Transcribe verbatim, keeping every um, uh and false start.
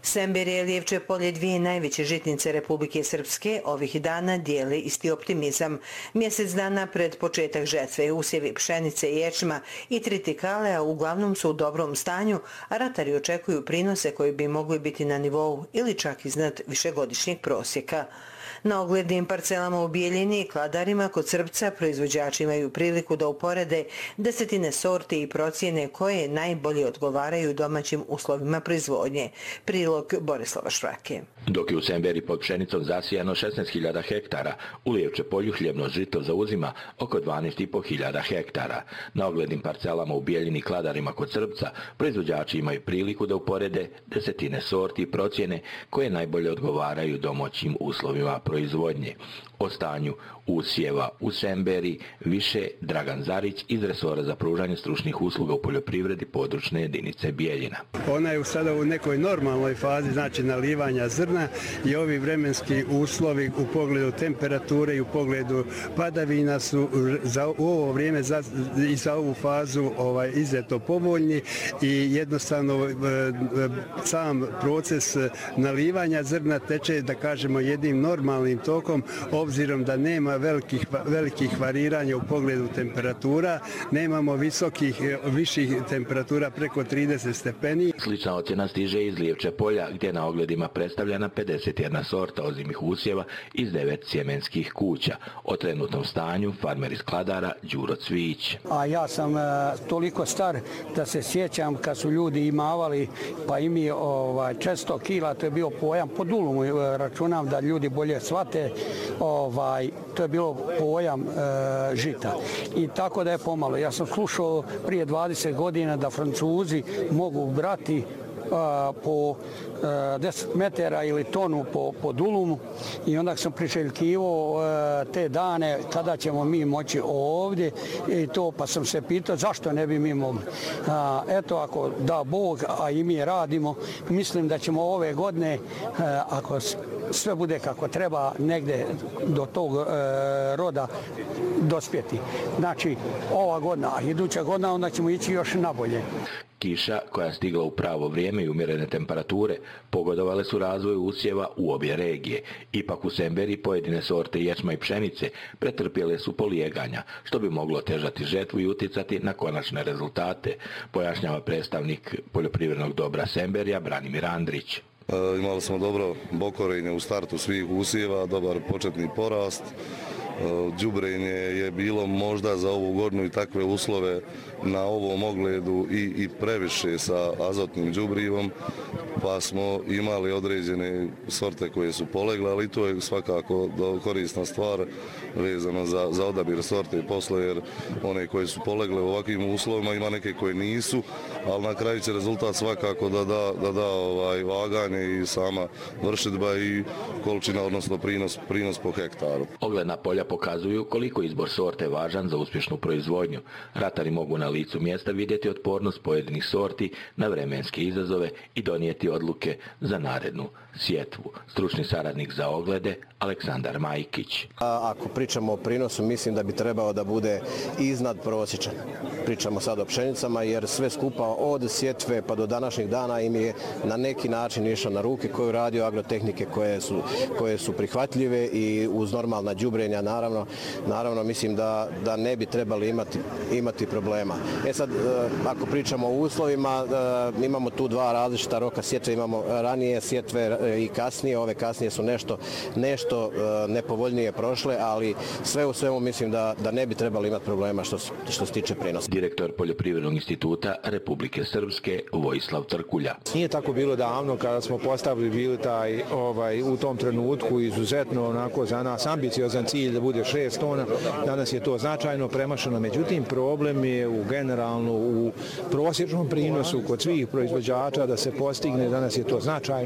Semberija i Lijevče polje, dvije najveće žitnice Republike Srpske, ovih dana dijele isti optimizam. Mjesec dana pred početak žetve, usjevi pšenice i ječma i tritikale, a uglavnom su u dobrom stanju, a ratari očekuju prinose koji bi mogli biti na nivou ili čak iznad višegodišnjeg prosjeka. Na oglednim parcelama u Bijeljini i Kladarima kod Srpca proizvođači imaju priliku da uporede desetine sorti i procjene koje najbolje odgovaraju domaćim uslovima proizvodnje. Prilog Borislava Švrake. Dok je u Semberi pod pšenicom zasijano šesnaest hiljada hektara, u Lijevče polju hljebno žito zauzima oko dvanaest i po hiljada hektara. Na oglednim parcelama u Bijeljini i Kladarima kod Srpca proizvođači imaju priliku da uporede desetine sorti i procjene koje najbolje odgovaraju domaćim uslovima proizvodnje. O stanju usjeva u Semberi više Dragan Zarić iz resora za pružanje stručnih usluga u poljoprivredi područne jedinice Bijeljina. Ona je sada u nekoj normalnoj fazi, znači nalivanja zrna, i ovi vremenski uslovi u pogledu temperature i u pogledu padavina su za u ovo vrijeme za, i za ovu fazu ovaj, izuzetno povoljni i jednostavno sam proces nalivanja zrna teče, da kažemo, jednim normalnim tokom, obzirom da nema velikih, velikih variranja u pogledu temperatura, nemamo visokih, viših temperatura preko trideset stepeni. Slična ocjena stiže iz Lijevče polja, gdje na ogledima predstavljena pedeset jedna sorta ozimih usjeva iz devet sjemenskih kuća. O trenutnom stanju farmer iz Kladara Đuro Cvijić. A ja sam e, toliko star da se sjećam kad su ljudi imavali, pa i mi ovaj, često kila, to je bio pojam po dulumu, računam da ljudi bolje shvate, ovaj, to je bilo pojam e, žita. I tako da je pomalo. Ja sam slušao prije dvadeset godina da Francuzi mogu brati a, po a, deset metara ili tonu po, po dulumu, i onda sam priželjkivo te dane kada ćemo mi moći ovdje, i to, pa sam se pitao zašto ne bi mi mogli. A, eto, ako da Bog, a i mi radimo, mislim da ćemo ove godine, a, ako sve bude kako treba, negde do tog e, roda dospjeti. Znači, ova godina, a iduća godina, onda ćemo ići još nabolje. Kiša, koja stigla u pravo vrijeme i umjerene temperature, pogodovale su razvoju usjeva u obje regije. Ipak u Semberi pojedine sorte ječma i pšenice pretrpjele su polijeganja, što bi moglo težati žetvu i uticati na konačne rezultate, pojašnjava predstavnik poljoprivrednog dobra Semberija Branimir Andrić. E, imali smo dobro bokorenje u startu svih usjeva, dobar početni porast. Đubrenje je bilo možda za ovu godinu i takve uslove na ovom ogledu i, i previše sa azotnim đubrivom, pa smo imali određene sorte koje su polegle, ali to je svakako korisna stvar vezano za, za odabir sorte i posle, jer one koje su polegle u ovakvim uslovima ima neke koje nisu, ali na kraju će rezultat svakako da da, da, da ovaj, vaganje i sama vršidba i količina, odnosno prinos, prinos po hektaru. Ogledna polja pokazuju koliko izbor sorte važan za uspješnu proizvodnju. Ratari mogu na licu mjesta vidjeti otpornost pojedinih sorti na vremenske izazove i donijeti odluke za narednu sjetvu. Stručni saradnik za oglede Aleksandar Majkić. Ako pričamo o prinosu, mislim da bi trebao da bude iznad prosječan. Pričamo sad o pšenicama, jer sve skupa od sjetve pa do današnjih dana im je na neki način išao na ruke, koju radio agrotehnike koje su, koje su prihvatljive i uz normalna đubrenja, naravno, naravno mislim da, da ne bi trebali imati, imati problema. E sad, ako pričamo o uslovima, imamo tu dva različita roka sjetve, imamo ranije sjetve i kasnije, ove kasnije su nešto, nešto nepovoljnije prošle, ali sve u svemu mislim da, da ne bi trebali imati problema što, što se tiče prinosa. Direktor Poljoprivrednog instituta Republike Srpske Vojislav Trkulja. Nije tako bilo davno kada smo postavili bili taj, ovaj, u tom trenutku izuzetno onako za nas ambiciozan cilj da bude šest tona. Danas je to značajno premašeno, međutim problem je u generalno u prosječnom prinosu kod svih proizvođača da se postigne, danas je to značajno